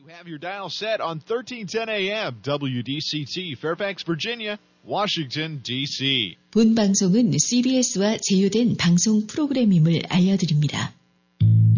You have your dial set on 1310 AM WDCT Fairfax, Virginia, Washington, D.C. 본 방송은 CBS와 제휴된 방송 프로그램임을 알려드립니다.